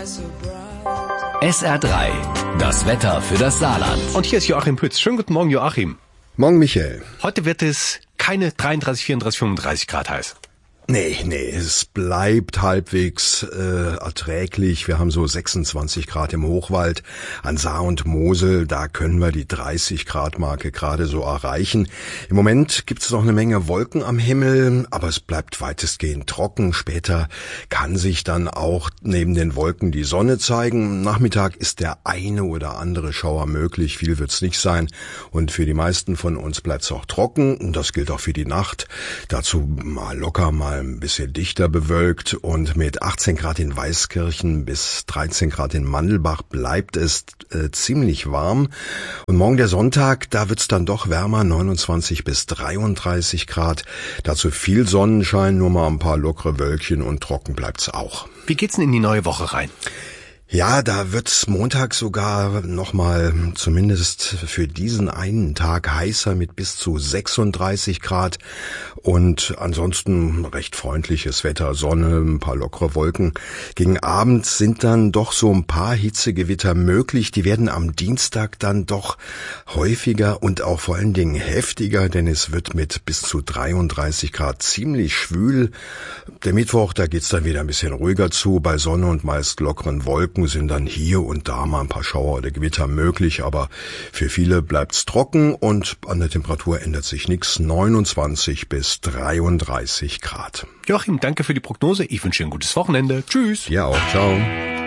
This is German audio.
SR3, das Wetter für das Saarland. Und hier ist Joachim Pütz. Schönen guten Morgen, Joachim. Morgen, Michael. Heute wird es keine 33, 34, 35 Grad heiß. Nee, es bleibt halbwegs erträglich. Wir haben so 26 Grad im Hochwald. An Saar und Mosel, da können wir die 30 Grad Marke gerade so erreichen. Im Moment gibt es noch eine Menge Wolken am Himmel, aber es bleibt weitestgehend trocken. Später kann sich dann auch neben den Wolken die Sonne zeigen. Nachmittag ist der eine oder andere Schauer möglich. Viel wird's nicht sein. Und für die meisten von uns bleibt's auch trocken. Und das gilt auch für die Nacht. Dazu locker mal ein bisschen dichter bewölkt und mit 18 Grad in Weißkirchen bis 13 Grad in Mandelbach bleibt es ziemlich warm. Und morgen der Sonntag, da wird's dann doch wärmer, 29 bis 33 Grad. Dazu viel Sonnenschein, nur mal ein paar lockere Wölkchen und trocken bleibt's auch. Wie geht's denn in die neue Woche rein? Ja, da wird's Montag sogar nochmal, zumindest für diesen einen Tag, heißer mit bis zu 36 Grad und ansonsten recht freundliches Wetter, Sonne, ein paar lockere Wolken. Gegen Abend sind dann doch so ein paar Hitzegewitter möglich. Die werden am Dienstag dann doch häufiger und auch vor allen Dingen heftiger, denn es wird mit bis zu 33 Grad ziemlich schwül. Der Mittwoch, da geht's dann wieder ein bisschen ruhiger zu, bei Sonne und meist lockeren Wolken sind dann hier und da mal ein paar Schauer oder Gewitter möglich, aber für viele bleibt's trocken und an der Temperatur ändert sich nichts. 29 bis 33 Grad. Joachim, danke für die Prognose. Ich wünsche dir ein gutes Wochenende. Tschüss. Ja auch, ciao.